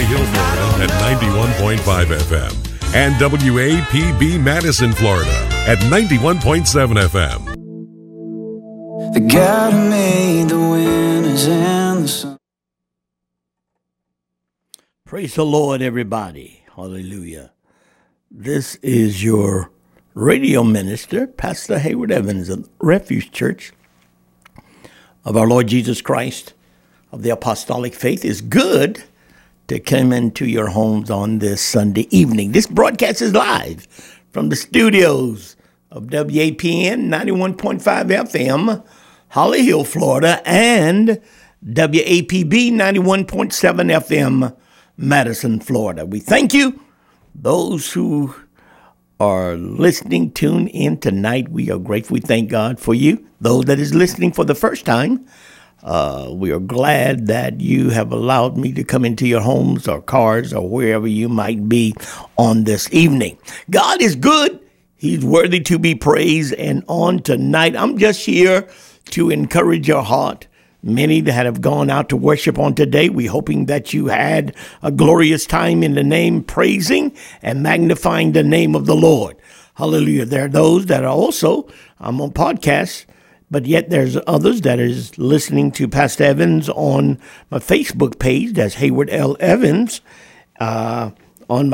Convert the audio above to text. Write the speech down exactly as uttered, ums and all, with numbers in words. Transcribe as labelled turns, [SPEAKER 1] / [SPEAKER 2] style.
[SPEAKER 1] Hill, Florida at ninety-one point five F M. And W A P B Madison, Florida at ninety-one point seven F M.
[SPEAKER 2] The God who made the winners and the sun.
[SPEAKER 3] Praise the Lord, everybody. Hallelujah. This is your radio minister, Pastor Hayward Evans of Refuge Church of our Lord Jesus Christ of the Apostolic Faith. It's good to come into your homes on this Sunday evening. This broadcast is live from the studios of W A P N ninety-one point five F M, Holly Hill, Florida, and W A P B ninety-one point seven F M, Madison, Florida. We thank you, those who are listening, tune in tonight. We are grateful. We thank God for you. Those that is listening for the first time, uh, we are glad that you have allowed me to come into your homes or cars or wherever you might be on this evening. God is good. He's worthy to be praised. And on tonight, I'm just here to encourage your heart. Many that have gone out to worship on today, we're hoping that you had a glorious time in the name, praising and magnifying the name of the Lord. Hallelujah. There are those that are also, I'm on podcasts, but yet there's others that is listening to Pastor Evans on my Facebook page. That's Hayward L. Evans. Uh, on